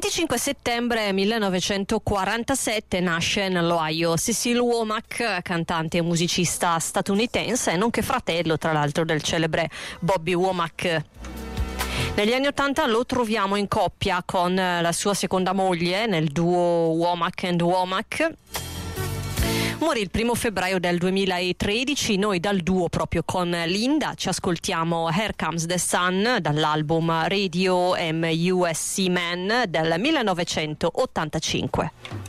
25 settembre 1947 nasce nell'Ohio Cecil Womack, cantante e musicista statunitense, nonché fratello tra l'altro del celebre Bobby Womack. Negli anni 80 lo troviamo in coppia con la sua seconda moglie nel duo Womack and Womack. Morì il 1 febbraio del 2013. Noi dal duo proprio con Linda ci ascoltiamo Here Comes the Sun dall'album Radio MUSC Man del 1985.